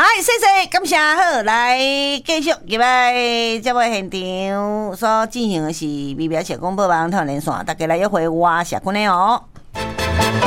谢谢，感谢好，来继续今摆节目现场所进行的是微表社广播网台连线，大家来约会我社群的哦。